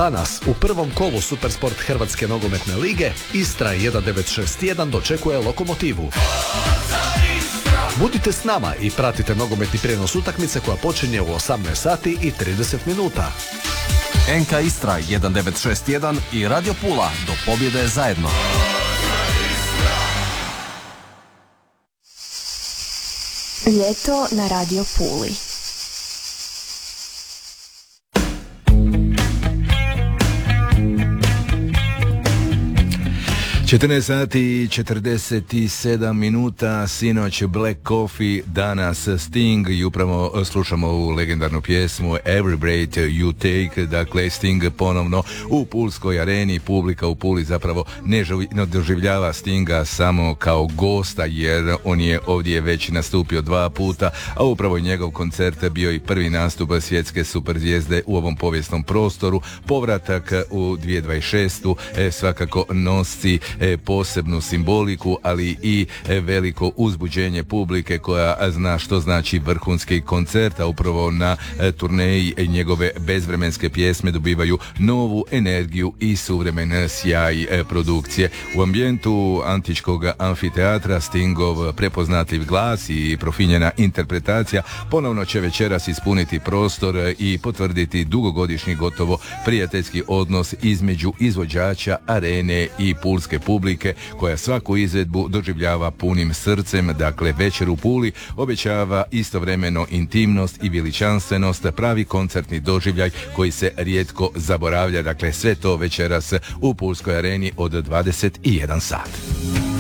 Danas u prvom kolu Supersport Hrvatske nogometne lige Istra 1961 dočekuje Lokomotivu. Budite s nama i pratite nogometni prijenos utakmice koja počinje u 18 sati i 30 minuta. NK Istra 1961 i Radio Pula do pobjede zajedno. Ljeto na Radio Puli. Četrnaest sati i 47 minuta, sinoć Black Coffee, danas Sting i upravo slušamo ovu legendarnu pjesmu Every Breath You Take. Dakle, Sting ponovno u Pulskoj areni, publika u Puli zapravo ne doživljava Stinga samo kao gosta, jer on je ovdje već nastupio 2 puta, a upravo njegov koncert bio i prvi nastup svjetske superzvijezde u ovom povijesnom prostoru. Povratak u 2026. Svakako nosi posebnu simboliku, ali i veliko uzbuđenje publike koja zna što znači vrhunski koncert, a upravo na turneji njegove bezvremenske pjesme dobivaju novu energiju i suvremen sjaj produkcije. U ambijentu antičkog amfiteatra Stingov prepoznatljiv glas i profinjena interpretacija ponovno će večeras ispuniti prostor i potvrditi dugogodišnji gotovo prijateljski odnos između izvođača, arene i pulske publike koja svaku izvedbu doživljava punim srcem. Dakle, večer u Puli obećava istovremeno intimnost i veličanstvenost, pravi koncertni doživljaj koji se rijetko zaboravlja. Dakle, sve to večeras u Pulskoj areni od 21 sat.